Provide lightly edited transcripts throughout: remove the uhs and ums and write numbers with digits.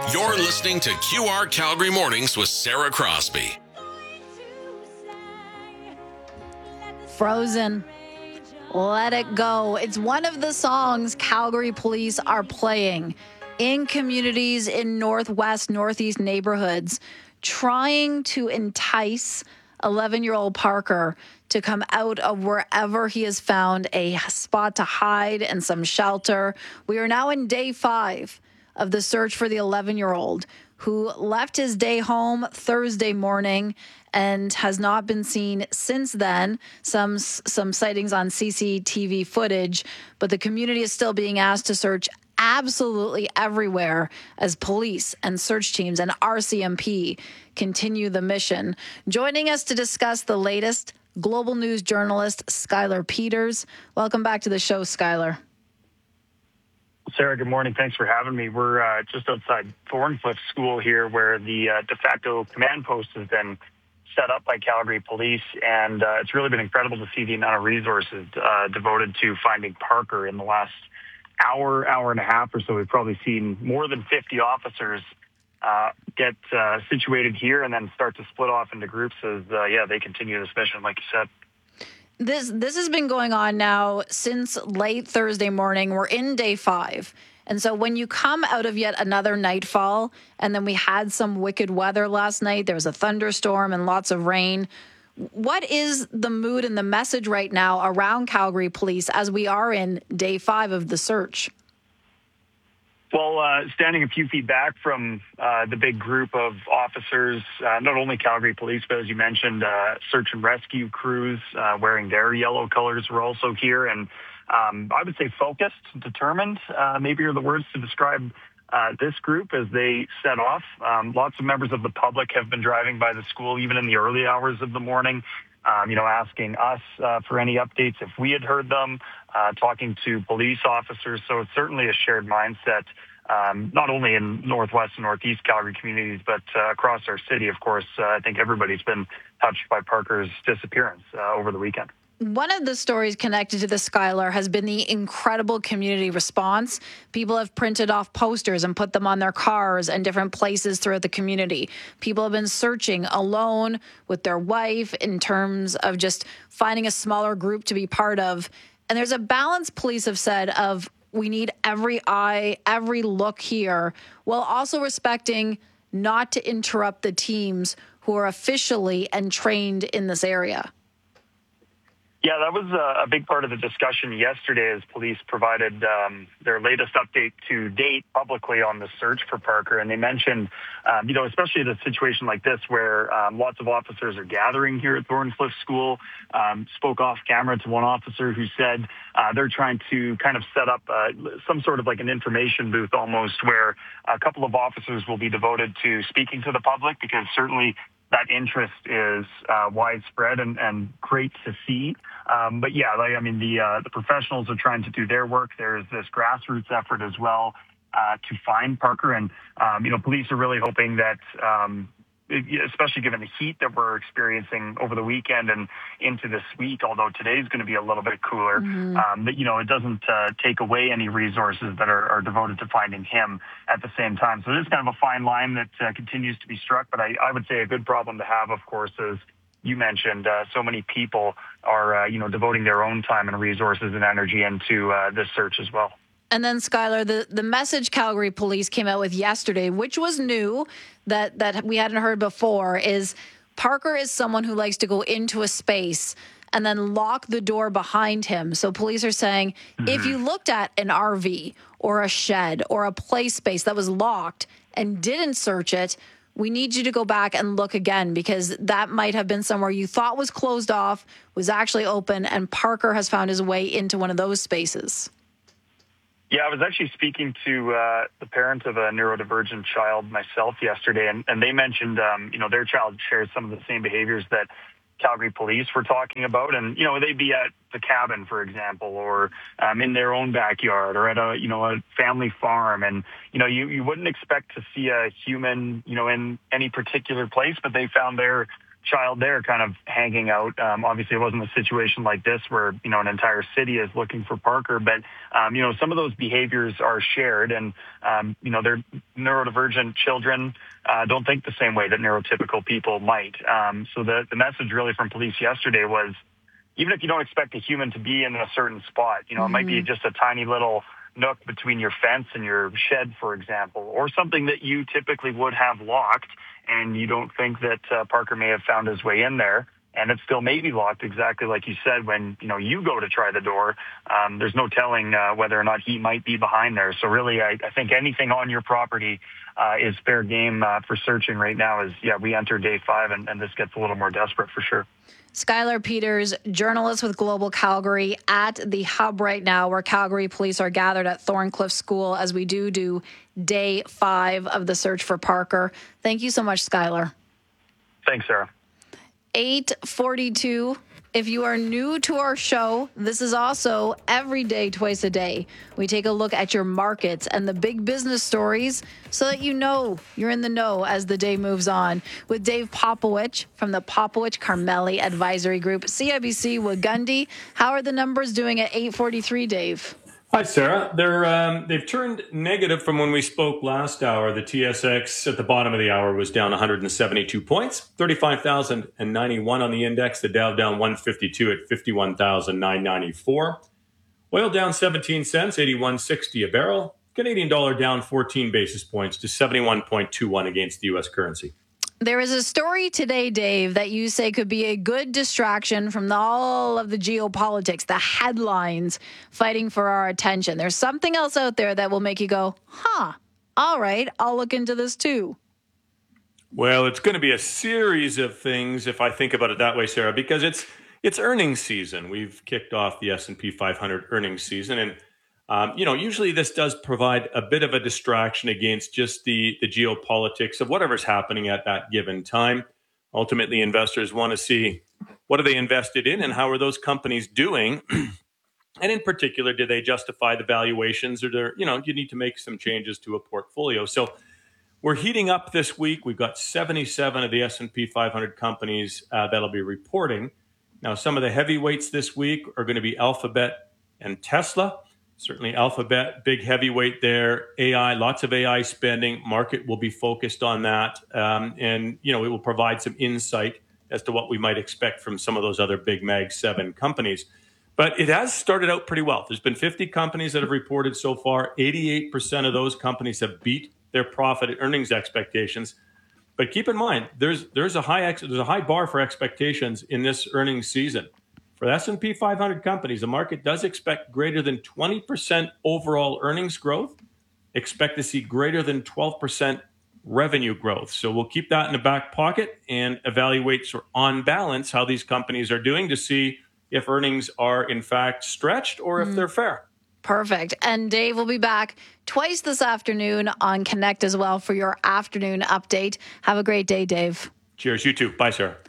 You're listening to QR Calgary Mornings with Sarah Crosby. Frozen. Let It Go. It's one of the songs Calgary police are playing in communities in northwest, northeast neighborhoods, trying to entice 11-year-old Parker to come out of wherever he has found a spot to hide and some shelter. We are now in day 5 of the search for the 11-year-old who left his day home Thursday morning and has not been seen since then. Some sightings on CCTV footage, but the community is still being asked to search absolutely everywhere as police and search teams and RCMP continue the mission. Joining us to discuss the latest, Global News journalist Skylar Peters. Welcome back to the show, Skylar. Sarah, good morning. Thanks for having me. We're just outside Thorncliffe School here where the de facto command post has been set up by Calgary Police, and it's really been incredible to see the amount of resources devoted to finding Parker. In the last hour and a half or so, we've probably seen more than 50 officers get situated here and then start to split off into groups as they continue this mission, like you said. This has been going on now since late Thursday morning. We're in day 5. And so when you come out of yet another nightfall, and then we had some wicked weather last night, there was a thunderstorm and lots of rain. What is the mood and the message right now around Calgary Police as we are in day 5 of the search? Well, standing a few feet back from the big group of officers, not only Calgary Police, but as you mentioned, search and rescue crews wearing their yellow colors were also here. And I would say focused, determined, maybe are the words to describe this group as they set off. Lots of members of the public have been driving by the school, even in the early hours of the morning, asking us for any updates if we had heard them, talking to police officers. So it's certainly a shared mindset, not only in northwest and northeast Calgary communities, but across our city, of course. I think everybody's been touched by Parker's disappearance over the weekend. One of the stories connected to the Skylar has been the incredible community response. People have printed off posters and put them on their cars and different places throughout the community. People have been searching alone with their wife in terms of just finding a smaller group to be part of. And there's a balance, police have said, of we need every eye, every look here, while also respecting not to interrupt the teams who are officially and trained in this area. Yeah, that was a big part of the discussion yesterday as police provided their latest update to date publicly on the search for Parker. And they mentioned, especially in a situation like this where lots of officers are gathering here at Thorncliffe School, spoke off camera to one officer who said they're trying to kind of set up some sort of like an information booth almost where a couple of officers will be devoted to speaking to the public, because certainly that interest is widespread and great to see. The professionals are trying to do their work. There's this grassroots effort as well to find Parker. And, police are really hoping that, especially given the heat that we're experiencing over the weekend and into this week, although today's going to be a little bit cooler, it doesn't take away any resources that are devoted to finding him at the same time. So it is kind of a fine line that continues to be struck. But I would say a good problem to have, of course, is you mentioned so many people are, devoting their own time and resources and energy into this search as well. And then, Skylar, the message Calgary Police came out with yesterday, which was new, that we hadn't heard before, is Parker is someone who likes to go into a space and then lock the door behind him. So police are saying, if you looked at an RV or a shed or a play space that was locked and didn't search it, we need you to go back and look again, because that might have been somewhere you thought was closed off, was actually open, and Parker has found his way into one of those spaces. Yeah, I was actually speaking to the parent of a neurodivergent child myself yesterday, and they mentioned, their child shares some of the same behaviors that Calgary Police were talking about. And, they'd be at the cabin, for example, or in their own backyard, or at a family farm. And, you wouldn't expect to see a human, in any particular place, but they found their child there kind of hanging out. Obviously, it wasn't a situation like this where, an entire city is looking for Parker, but, some of those behaviors are shared and, they're neurodivergent children don't think the same way that neurotypical people might. So the message really from police yesterday was, even if you don't expect a human to be in a certain spot, it might be just a tiny little nook between your fence and your shed, for example, or something that you typically would have locked and you don't think that Parker may have found his way in there. And it still may be locked, exactly like you said, when, you go to try the door. There's no telling whether or not he might be behind there. So really, I think anything on your property is fair game for searching right now as, we enter day 5 and this gets a little more desperate for sure. Skylar Peters, journalist with Global Calgary, at the hub right now where Calgary police are gathered at Thorncliffe School as we do day 5 of the search for Parker. Thank you so much, Skylar. Thanks, Sarah. 8:42. If you are new to our show, this is also every day, twice a day. We take a look at your markets and the big business stories so that you're in the know as the day moves on. With Dave Popowich from the Popowich Carmeli Advisory Group, CIBC Wagundi. How are the numbers doing at 8:43, Dave? Hi, Sarah. They've turned negative from when we spoke last hour. The TSX at the bottom of the hour was down 172 points, 35,091 on the index. The Dow down 152 at 51,994. Oil down 17 cents, 81.60 a barrel. Canadian dollar down 14 basis points to 71.21 against the U.S. currency. There is a story today, Dave, that you say could be a good distraction from all of the geopolitics, the headlines fighting for our attention. There's something else out there that will make you go, all right, I'll look into this too. Well, it's going to be a series of things if I think about it that way, Sarah, because it's earnings season. We've kicked off the S&P 500 earnings season, and usually this does provide a bit of a distraction against just the geopolitics of whatever's happening at that given time. Ultimately, investors want to see what are they invested in and how are those companies doing? And in particular, do they justify the valuations or you need to make some changes to a portfolio. So we're heating up this week. We've got 77 of the S&P 500 companies that'll be reporting. Now, some of the heavyweights this week are going to be Alphabet and Tesla. Certainly Alphabet, big heavyweight there. AI, lots of AI spending. Market will be focused on that. And it will provide some insight as to what we might expect from some of those other big Mag 7 companies. But it has started out pretty well. There's been 50 companies that have reported so far. 88% of those companies have beat their profit and earnings expectations. But keep in mind, there's a high bar for expectations in this earnings season. For S&P 500 companies, the market does expect greater than 20% overall earnings growth, expect to see greater than 12% revenue growth. So we'll keep that in the back pocket and evaluate on balance how these companies are doing to see if earnings are in fact stretched or if they're fair. Perfect. And Dave will be back twice this afternoon on Connect as well for your afternoon update. Have a great day, Dave. Cheers. You too. Bye, Sarah.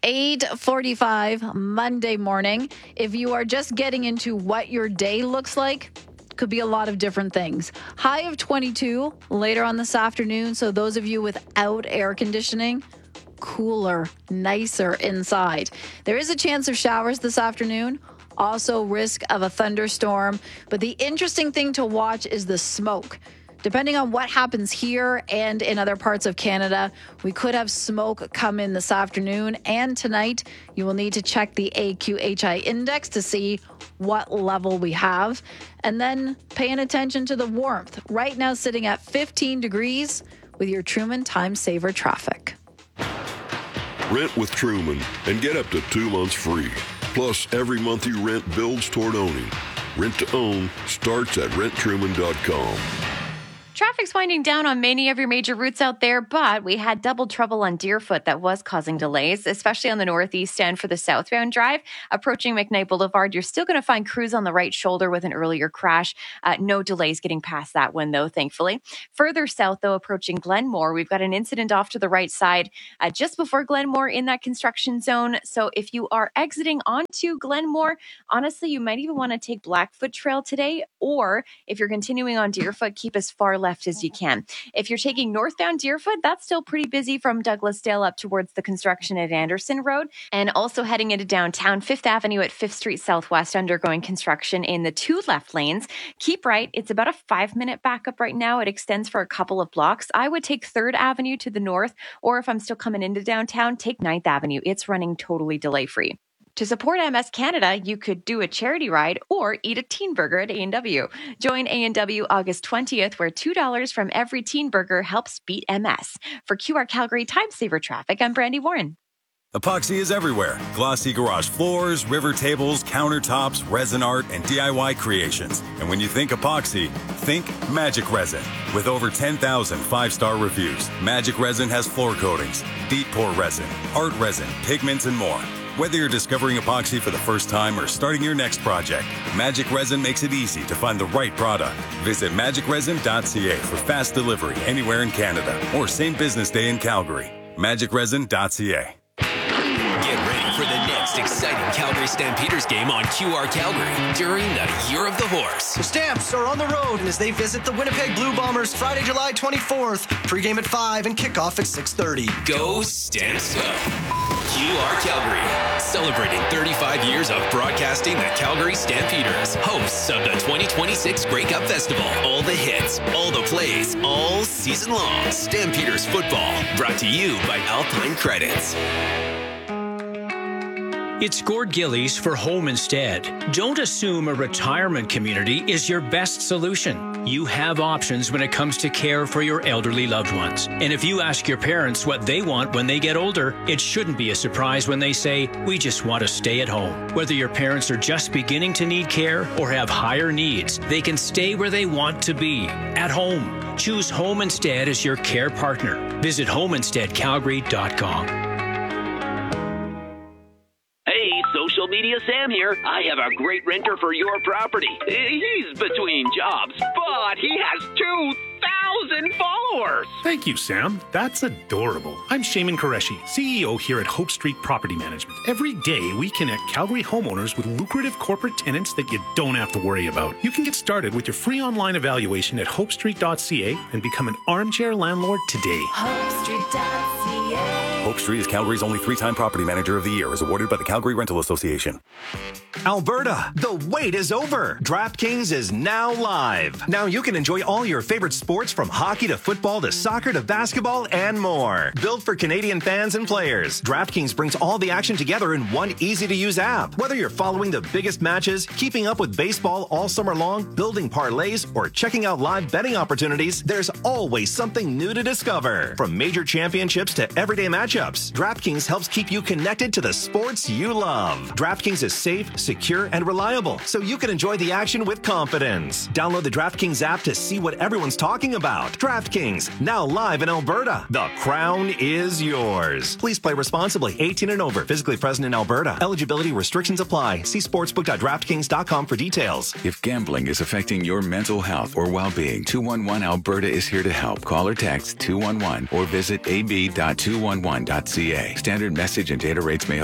8:45 Monday morning. If you are just getting into what your day looks like, could be a lot of different things. High of 22 later on this afternoon. So those of you without air conditioning, cooler, nicer inside. There is a chance of showers this afternoon. Also risk of a thunderstorm. But the interesting thing to watch is the smoke. Depending on what happens here and in other parts of Canada, we could have smoke come in this afternoon and tonight. You will need to check the AQHI index to see what level we have. And then paying attention to the warmth. Right now sitting at 15 degrees with your Truman Time Saver traffic. Rent with Truman and get up to 2 months free. Plus, every month you rent builds toward owning. Rent to own starts at renttruman.com. Traffic's winding down on many of your major routes out there, but we had double trouble on Deerfoot that was causing delays, especially on the northeast end for the southbound drive. Approaching McKnight Boulevard, you're still going to find crews on the right shoulder with an earlier crash. No delays getting past that one, though, thankfully. Further south, though, approaching Glenmore, we've got an incident off to the right side just before Glenmore in that construction zone. So if you are exiting onto Glenmore, honestly, you might even want to take Blackfoot Trail today, or if you're continuing on Deerfoot, keep as far left as you can. If you're taking northbound Deerfoot, that's still pretty busy from Douglasdale up towards the construction at Anderson Road. And also heading into downtown, 5th Avenue at 5th Street Southwest undergoing construction in the 2 left lanes. Keep right. It's about a 5-minute backup right now. It extends for a couple of blocks. I would take 3rd Avenue to the north, or if I'm still coming into downtown, take 9th Avenue. It's running totally delay-free. To support MS Canada, you could do a charity ride or eat a teen burger at A&W. Join A&W August 20th, where $2 from every teen burger helps beat MS. For QR Calgary Time Saver Traffic, I'm Brandy Warren. Epoxy is everywhere. Glossy garage floors, river tables, countertops, resin art, and DIY creations. And when you think epoxy, think Magic Resin. With over 10,000 5-star reviews, Magic Resin has floor coatings, deep pour resin, art resin, pigments, and more. Whether you're discovering epoxy for the first time or starting your next project, Magic Resin makes it easy to find the right product. Visit magicresin.ca for fast delivery anywhere in Canada or same business day in Calgary. magicresin.ca. Get ready for the next exciting Calgary Stampeders game on QR Calgary during the Year of the Horse. The Stamps are on the road as they visit the Winnipeg Blue Bombers Friday, July 24th. Pre-game at 5 and kickoff at 6:30. Go Stamps Go! QR Calgary, celebrating 35 years of broadcasting the Calgary Stampeders, hosts of the 2026 Grey Cup Festival. All the hits, all the plays, all season long. Stampeders football, brought to you by Alpine Credits. It's Gord Gillies for Home Instead. Don't assume a retirement community is your best solution. You have options when it comes to care for your elderly loved ones. And if you ask your parents what they want when they get older, it shouldn't be a surprise when they say, we just want to stay at home. Whether your parents are just beginning to need care or have higher needs, they can stay where they want to be, at home. Choose Home Instead as your care partner. Visit homeinsteadcalgary.com. Hey, Social Media Sam here. I have a great renter for your property. He's between jobs, but he has 2,000 followers. Thank you, Sam. That's adorable. I'm Shaman Qureshi, CEO here at Hope Street Property Management. Every day, we connect Calgary homeowners with lucrative corporate tenants that you don't have to worry about. You can get started with your free online evaluation at hopestreet.ca and become an armchair landlord today. HopeStreet.ca. Hope Street is Calgary's only 3-time Property Manager of the Year, as awarded by the Calgary Rental Association. Alberta, the wait is over. DraftKings is now live. Now you can enjoy all your favorite sports from hockey to football to soccer to basketball and more. Built for Canadian fans and players, DraftKings brings all the action together in one easy-to-use app. Whether you're following the biggest matches, keeping up with baseball all summer long, building parlays, or checking out live betting opportunities, there's always something new to discover. From major championships to everyday matchups, DraftKings helps keep you connected to the sports you love. DraftKings is safe, secure, and reliable, so you can enjoy the action with confidence. Download the DraftKings app to see what everyone's talking about. DraftKings, now live in Alberta. The crown is yours. Please play responsibly. 18 and over. Physically present in Alberta. Eligibility restrictions apply. See sportsbook.draftkings.com for details. If gambling is affecting your mental health or well-being, 211 Alberta is here to help. Call or text 211 or visit ab.211.ca. Standard message and data rates may